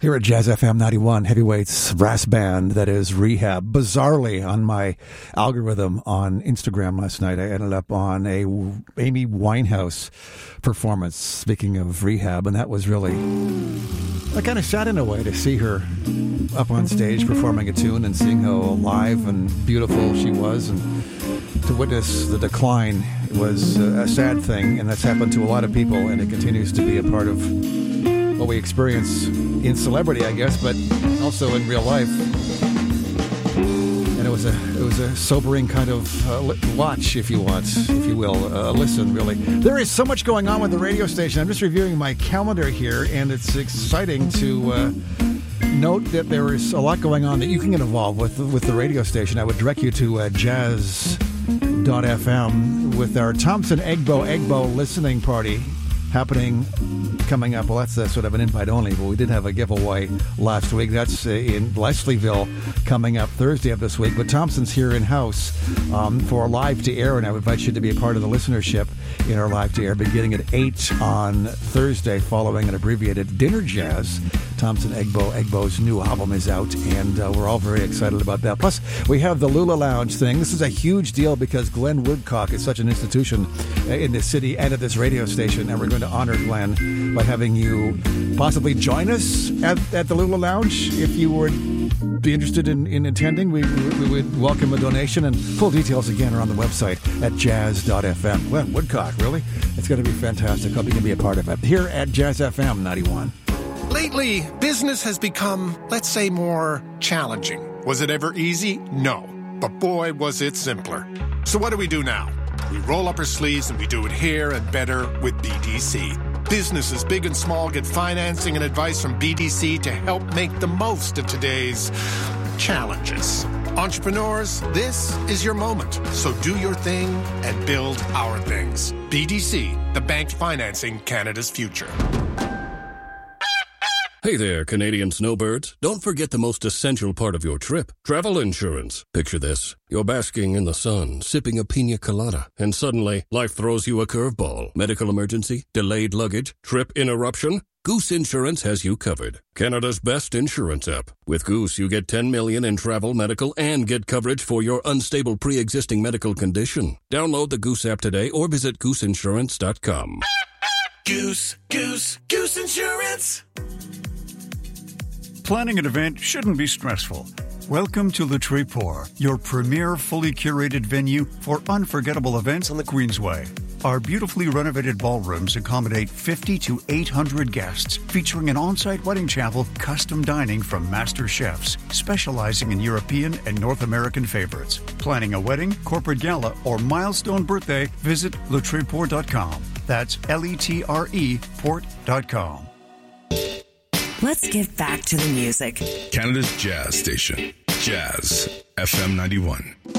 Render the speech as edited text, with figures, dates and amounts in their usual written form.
Here at Jazz FM 91, Heavyweights brass band, that is Rehab. Bizarrely, on my algorithm on Instagram last night, I ended up on a Amy Winehouse performance, speaking of Rehab, and that was really, I kind of sad in a way to see her up on stage performing a tune and seeing how alive and beautiful she was, and to witness the decline was a sad thing, and that's happened to a lot of people, and it continues to be a part of what we experience in celebrity, I guess, but also in real life. And it was a sobering kind of watch, if you want, if you will, listen, really. There is so much going on with the radio station. I'm just reviewing my calendar here, and it's exciting to note that there is a lot going on that you can get involved with the radio station. I would direct you to jazz.fm with our Thompson Egbo listening party happening coming up. Well, that's sort of an invite only, but we did have a giveaway last week. That's in Leslieville coming up Thursday of this week. But Thompson's here in-house for Live to Air, and I would invite you to be a part of the listenership in our Live to Air beginning at 8 on Thursday, following an abbreviated dinner jazz. Thompson Egbo's new album is out, and we're all very excited about that. Plus, we have the Lula Lounge thing. This is a huge deal because Glenn Woodcock is such an institution in this city and at this radio station, and we're going to honor Glenn by having you possibly join us at the Lula Lounge. If you would be interested in attending, we would welcome a donation, and full details again are on the website at jazz.fm. Glenn Woodcock, really? It's going to be fantastic. Hope you can be a part of it here at Jazz FM 91. Lately, business has become, let's say, more challenging. Was it ever easy? No. But boy, was it simpler. So what do we do now? We roll up our sleeves and we do it here and better with BDC. Businesses, big and small, get financing and advice from BDC to help make the most of today's challenges. Entrepreneurs, this is your moment. So do your thing and build our things. BDC, the bank financing Canada's future. Hey there, Canadian snowbirds. Don't forget the most essential part of your trip, travel insurance. Picture this. You're basking in the sun, sipping a pina colada, and suddenly life throws you a curveball. Medical emergency, delayed luggage, trip interruption. Goose Insurance has you covered. Canada's best insurance app. With Goose, you get $10 million in travel, medical, and get coverage for your unstable pre-existing medical condition. Download the Goose app today or visit gooseinsurance.com. Goose Insurance. Planning an event shouldn't be stressful. Welcome to Le Tréport, your premier fully curated venue for unforgettable events on the Queensway. Our beautifully renovated ballrooms accommodate 50 to 800 guests, featuring an on-site wedding chapel, custom dining from master chefs, specializing in European and North American favorites. Planning a wedding, corporate gala, or milestone birthday, visit letreport.com. That's L-E-T-R-E port.com. Let's get back to the music. Canada's jazz station, Jazz FM 91.